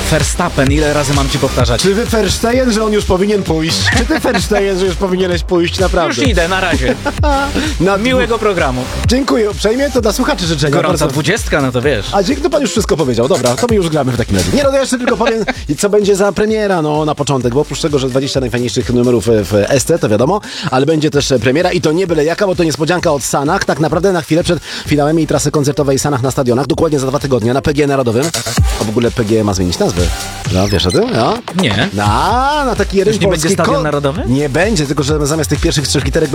Verstappen, ile razy mam ci powtarzać? Czy wy Versteyen, że on już powinien pójść? Czy ty Versteyen, że już powinieneś pójść naprawdę? Już idę, na razie. Miłego programu. Dziękuję uprzejmie, to dla słuchaczy życzenia. Gorąca Bardzo... 20, no to wiesz. A dzięki, to pan już wszystko powiedział. Dobra, to my już gramy w takim razie. Nie, no to jeszcze tylko powiem, co będzie za premiera, no na początek, bo oprócz tego, że 20 najfajniejszych numerów w ST, to wiadomo, ale będzie też premiera i to nie byle jaka, bo to niespodzianka od Sanach, tak naprawdę na chwilę przed finałami trasy koncertowej Sanach na stadionach, dokładnie za 2 tygodnie na PG Narodowym. A w ogóle PG ma zmienić nazwę. No, wiesz o tym? No? Nie. Na taki jeden Już nie polski będzie Stadion Narodowy? Nie będzie, tylko że zamiast tych pierwszych 3 literek